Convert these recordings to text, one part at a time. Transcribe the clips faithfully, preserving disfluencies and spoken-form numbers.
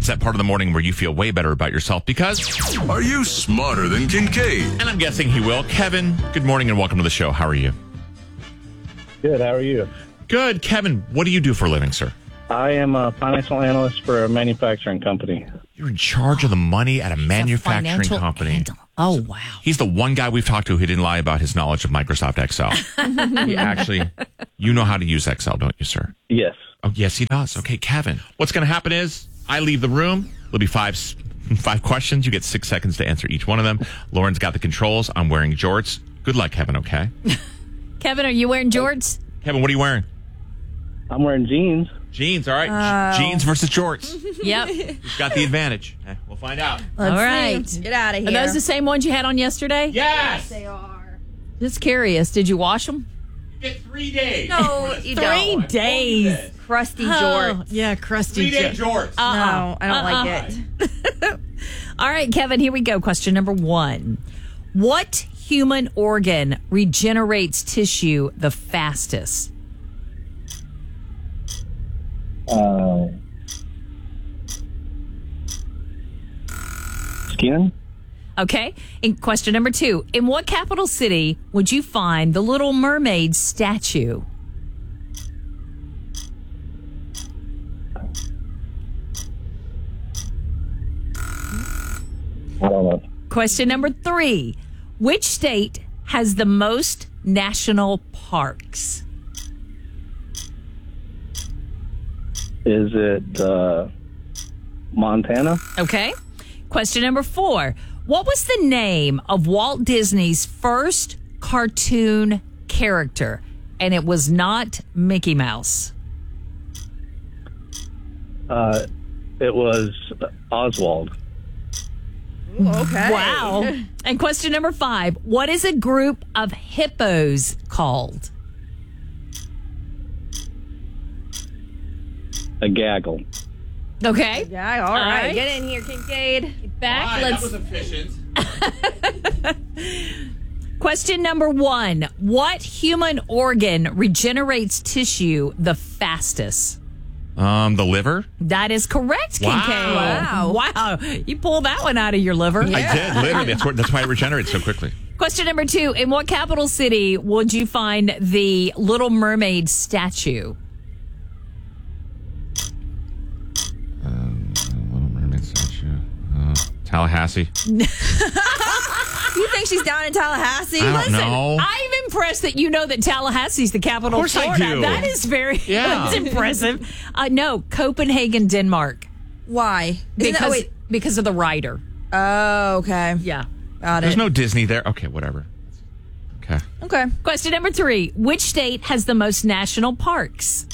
It's that part of the morning where you feel way better about yourself because... Are you smarter than Kincaid? And I'm guessing he will. Kevin, good morning and welcome to the show. How are you? Good. How are you? Good. Kevin, what do you do for a living, sir? I am a financial analyst for a manufacturing company. You're in charge of the money at a manufacturing financial company. analyst. Oh, wow. He's the one guy we've talked to who didn't lie about his knowledge of Microsoft Excel. He actually, you know how to use Excel, don't you, sir? Yes. Oh, yes, he does. Okay, Kevin. What's going to happen is I leave the room. There'll be five five questions. You get six seconds to answer each one of them. Lauren's got the controls. I'm wearing jorts. Good luck, Kevin, okay? Kevin, are you wearing jorts? Kevin, what are you wearing? I'm wearing jeans. Jeans, all right. Oh. Jeans versus jorts. Yep. Who's got the advantage? Okay, we'll find out. Let's All right. see. Get out of Are here. those the same ones you had on yesterday? Yes! They are. Just curious. Did you wash them? You get three days. No, you Three don't. days. Crusty Oh, jorts. yeah, crusty Three-day jorts. jorts. Uh-uh. No, I don't Uh-uh. like it. All right, Kevin, here we go. Question number one. What human organ regenerates tissue the fastest? Uh, skin. Okay. And question number two. In what capital city would you find the Little Mermaid statue? I don't know. Question number three. Which state has the most national parks? Is it uh, Montana? Okay. Question number four. What was the name of Walt Disney's first cartoon character? And it was not Mickey Mouse. Uh, it was Oswald. Ooh, okay. Wow. And question number five. What is a group of hippos called? A gaggle. Okay. Yeah, all All right. right. Get in here, Kincaid. Back. All right, Let's. that was efficient. Question number one. What human organ regenerates tissue the fastest? Um, the liver? That is correct, Wow. Kincaid. Wow. Wow. You pulled that one out of your liver. I did, literally. That's, where, that's why it regenerates so quickly. Question number two. In what capital city would you find the Little Mermaid statue? Little Mermaid statue. Uh, Tallahassee. You think she's down in Tallahassee? I don't Listen, know. I'm impressed that you know that Tallahassee's the capital Of course I Florida. do. That is very Yeah. that's impressive. Uh, no, Copenhagen, Denmark. Why? Isn't Because that, oh, wait. because of the writer. Oh, okay. Yeah. Got There's it. no Disney there. Okay, whatever. Okay. Okay. Question number three. Which state has the most national parks?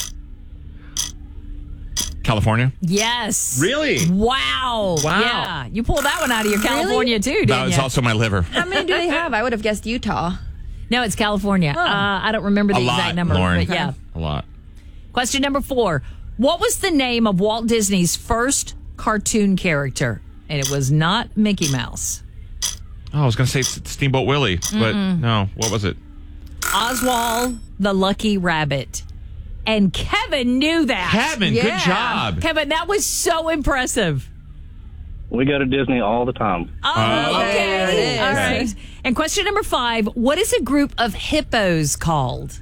California? Yes. Really? Wow. Wow. Yeah. You pulled that one out of your California too, didn't That was you? also my liver. How many do they have? I would have guessed Utah. No, it's California. Uh, I don't remember the A exact lot, number. Lauren. But yeah. A lot. Question number four. What was the name of Walt Disney's first cartoon character? And it was not Mickey Mouse. Oh, I was going to say Steamboat Willie, but no. What was it? Oswald the Lucky Rabbit. And Kevin knew that. Kevin, Yeah. good job. Kevin, that was so impressive. We go to Disney all the time. Oh, Oh, okay. there it is. All right. And question number five. What is a group of hippos called?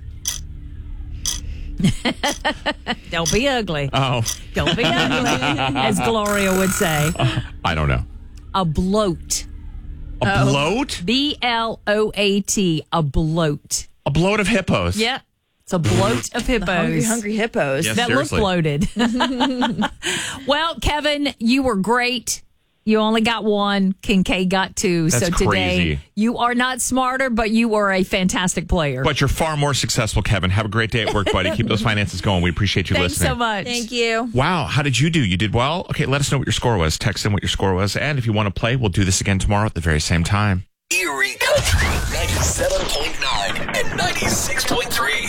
Don't be ugly. Oh, Don't be ugly, as Gloria would say. I don't know. A bloat. A bloat? B L O A T. A bloat. A bloat of hippos. Yeah. It's a bloat of hippos. Hungry, hungry hippos. Yes. that Seriously. look bloated. Well, Kevin, you were great. You only got one. Kincaid got two. That's so today, crazy. you are not smarter, but you were a fantastic player. But you're far more successful, Kevin. Have a great day at work, buddy. Keep those finances going. We appreciate you Thanks listening. so much. Thank you. Wow, how did you do? You did well? Okay, let us know what your score was. Text in what your score was. And if you want to play, we'll do this again tomorrow at the very same time. Erie Country ninety-seven point nine and ninety-six point three.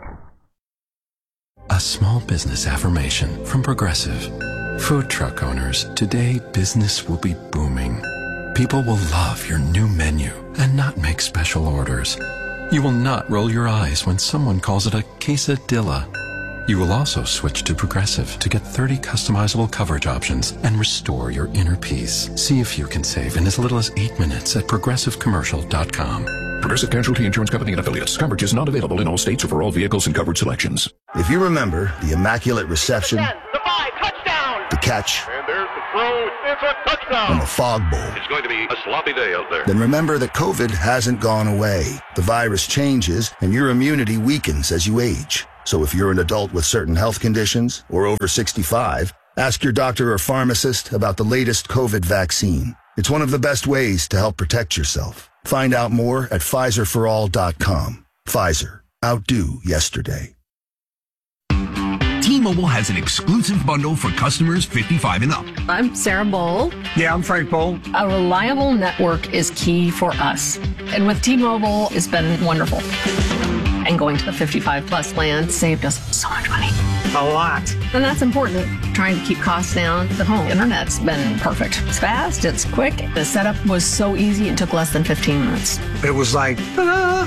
A small business affirmation from Progressive. Food truck owners, today business will be booming. People will love your new menu and not make special orders. You will not roll your eyes when someone calls it a quesadilla. You will also switch to Progressive to get thirty customizable coverage options and restore your inner peace. See if you can save in as little as eight minutes at progressive commercial dot com. Progressive Casualty Insurance Company and Affiliates. Coverage is not available in all states or for all vehicles and coverage selections. If you remember the immaculate reception, the five, touchdown, the catch, and there's the throw, it's a touchdown, and the fog bowl, it's going to be a sloppy day out there. Then remember that COVID hasn't gone away. The virus changes, and your immunity weakens as you age. So if you're an adult with certain health conditions or over sixty-five, ask your doctor or pharmacist about the latest COVID vaccine. It's one of the best ways to help protect yourself. Find out more at Pfizer for all dot com. Pfizer. Outdo yesterday. T-Mobile has an exclusive bundle for customers fifty-five and up. I'm Sarah Bowl. Yeah, I'm Frank Bowl. A reliable network is key for us. And with T-Mobile, it's been wonderful. And going to the fifty-five plus plan saved us so much money. A lot. And that's important. Trying to keep costs down. The home internet's been perfect. It's fast, it's quick. The setup was so easy, it took less than fifteen minutes. It was like, ta-da!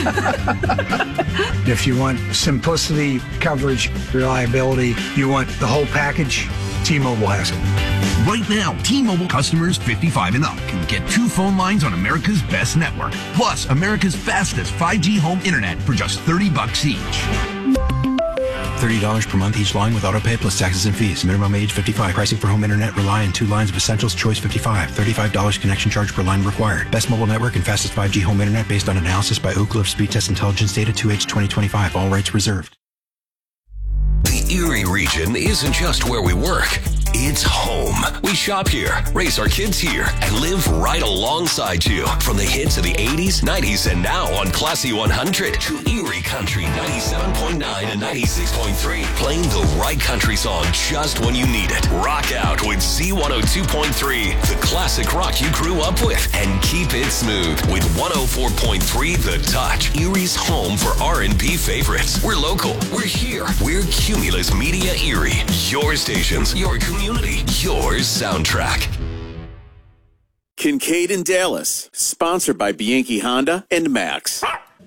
If you want simplicity, coverage, reliability, you want the whole package, T-Mobile has it. Right now, T-Mobile customers fifty-five and up can get two phone lines on America's best network, plus America's fastest five G home internet for just thirty bucks each. thirty dollars per month each line with autopay plus taxes and fees. Minimum age fifty-five. Pricing for home internet rely on two lines of Essentials Choice fifty-five. thirty-five dollars connection charge per line required. Best mobile network and fastest five G home internet based on analysis by Oak Cliff Speed Test Intelligence Data two H twenty twenty-five. All rights reserved. The Erie region isn't just where we work. It's home. We shop here, raise our kids here, and live right alongside you. From the hits of the eighties, nineties, and now on Classy one hundred to Erie Country ninety-seven point nine and ninety-six point three. Playing the right country song just when you need it. Rock out with Z one oh two point three, the classic rock you grew up with. And keep it smooth with one oh four point three The Touch. Erie's home for R and B favorites. We're local. We're here. We're Cumulus Media Erie. Your stations, your community, your soundtrack. Kincaid and Dallas, sponsored by Bianchi Honda and Max.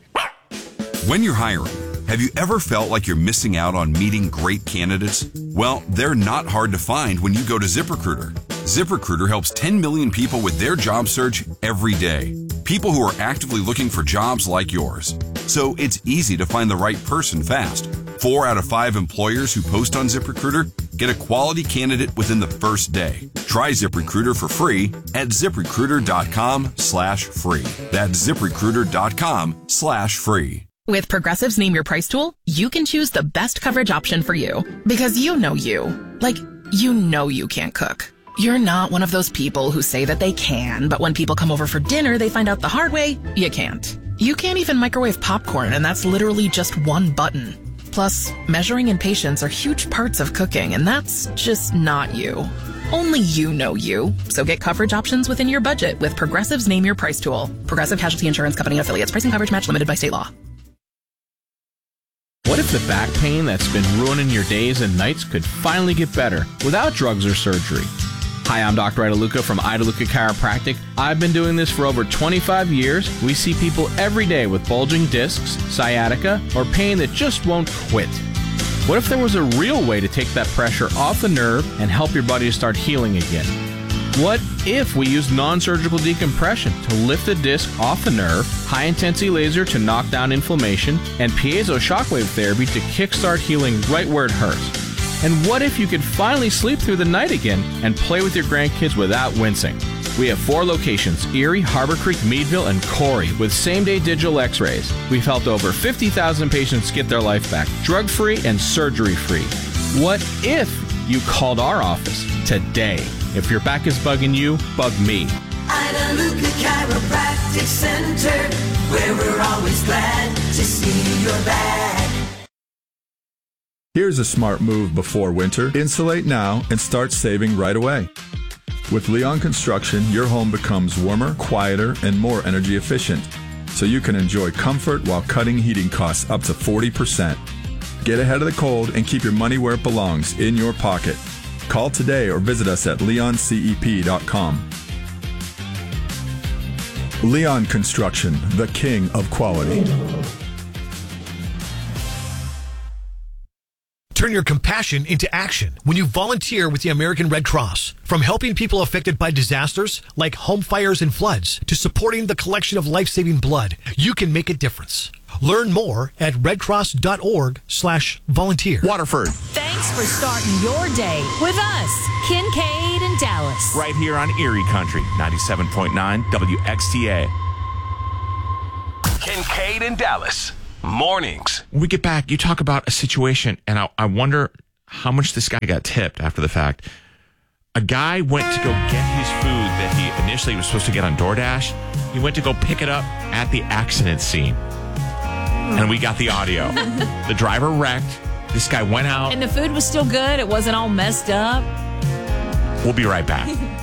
When you're hiring, have you ever felt like you're missing out on meeting great candidates? Well, they're not hard to find when you go to ZipRecruiter. ZipRecruiter helps ten million people with their job search every day. People who are actively looking for jobs like yours. So it's easy to find the right person fast. Four out of five employers who post on ZipRecruiter get a quality candidate within the first day. Try ZipRecruiter for free at ZipRecruiter.com slash free. That's ZipRecruiter.com slash free. With Progressive's Name Your Price tool, you can choose the best coverage option for you. Because you know you. Like, you know you can't cook. You're not one of those people who say that they can, but when people come over for dinner, they find out the hard way, you can't. You can't even microwave popcorn, and that's literally just one button. Plus, measuring and patience are huge parts of cooking, and that's just not you. Only you know you. So get coverage options within your budget with Progressive's Name Your Price tool. Progressive Casualty Insurance Company affiliates. Pricing coverage match limited by state law. What if the back pain that's been ruining your days and nights could finally get better without drugs or surgery? Hi, I'm Doctor Ida Luca from Ida Luca Chiropractic. I've been doing this for over twenty-five years. We see people every day with bulging discs, sciatica, or pain that just won't quit. What if there was a real way to take that pressure off the nerve and help your body to start healing again? What if we used non-surgical decompression to lift the disc off the nerve, high-intensity laser to knock down inflammation, and piezo shockwave therapy to kickstart healing right where it hurts? And what if you could finally sleep through the night again and play with your grandkids without wincing? We have four locations, Erie, Harbor Creek, Meadville, and Corey, with same-day digital x-rays. We've helped over fifty thousand patients get their life back, drug-free and surgery-free. What if you called our office today? If your back is bugging you, bug me. Ida Luca Chiropractic Center, where we're always glad to see your back. Here's a smart move before winter. Insulate now and start saving right away. With Leon Construction, your home becomes warmer, quieter, and more energy efficient, so you can enjoy comfort while cutting heating costs up to forty percent. Get ahead of the cold and keep your money where it belongs, in your pocket. Call today or visit us at leon c e p dot com. Leon Construction, the king of quality. Turn your compassion into action when you volunteer with the American Red Cross. From helping people affected by disasters like home fires and floods to supporting the collection of life-saving blood, you can make a difference. Learn more at redcross.org slash volunteer. Waterford. Thanks for starting your day with us, Kincaid and Dallas. Right here on Erie Country, ninety-seven point nine W X T A. Kincaid and Dallas. Mornings. When we get back, you talk about a situation, and I, I wonder how much this guy got tipped after the fact. A guy went to go get his food that he initially was supposed to get on DoorDash. He went to go pick it up at the accident scene. And we got the audio. The driver wrecked. This guy went out. And the food was still good. It wasn't all messed up. We'll be right back.